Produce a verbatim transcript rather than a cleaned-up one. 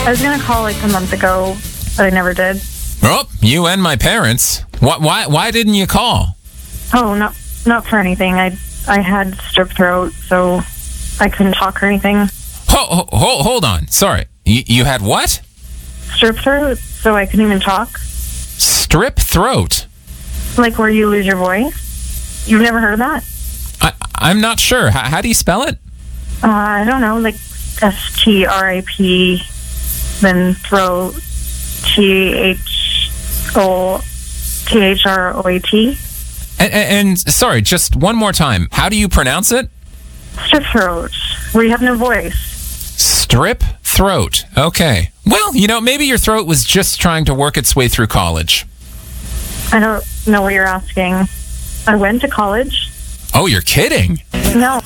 I was going to call like a month ago, but I never did. Oh, you and my parents. Why, why, why didn't you call? Oh, not not for anything. I I had strep throat, so I couldn't talk or anything. Ho, ho, hold on. Sorry. You, you had what? Strep throat, so I couldn't even talk. Strep throat? Like where you lose your voice? You've never heard of that? I, I'm not sure. How, how do you spell it? Uh, I don't know, like S T R I P, then throat, T H O T H R O A T. And, and, and sorry, just one more time. How do you pronounce it? Strep throat, where you have no voice. Strep throat. Okay. Well, you know, maybe your throat was just trying to work its way through college. I don't know what you're asking. I went to college. Oh, you're kidding. No.